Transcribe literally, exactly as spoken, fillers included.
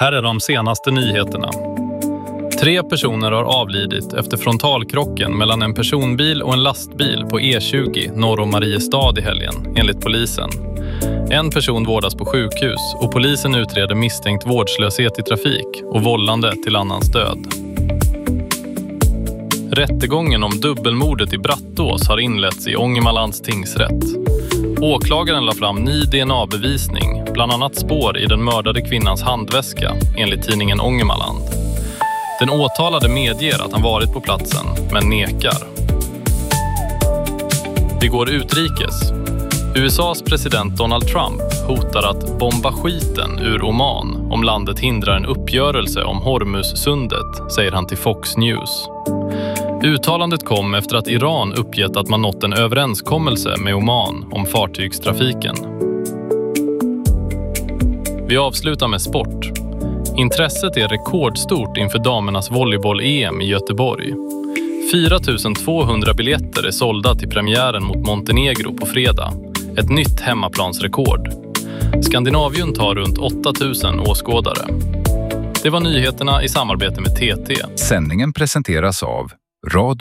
Här är de senaste nyheterna. Tre personer har avlidit efter frontalkrocken mellan en personbil och en lastbil på E tjugo norr om Mariestad i helgen, enligt polisen. En person vårdas på sjukhus och polisen utreder misstänkt vårdslöshet i trafik och vållande till annans död. Rättegången om dubbelmordet i Brattås har inletts i Ångermanlands tingsrätt. Åklagaren la fram ny D N A-bevisning, bland annat spår i den mördade kvinnans handväska, enligt tidningen Ångermanland. Den åtalade medger att han varit på platsen, men nekar. Vi går utrikes. U S A:s president Donald Trump hotar att bomba skiten ur Oman om landet hindrar en uppgörelse om Hormuzsundet, säger han till Fox News. Uttalandet kom efter att Iran uppgett att man nått en överenskommelse med Oman om fartygstrafiken. Vi avslutar med sport. Intresset är rekordstort inför damernas volleyboll-E M i Göteborg. fyra tusen tvåhundra biljetter är sålda till premiären mot Montenegro på fredag. Ett nytt hemmaplansrekord. Skandinavien tar runt åtta tusen åskådare. Det var nyheterna i samarbete med T T. Sändningen presenteras av Radio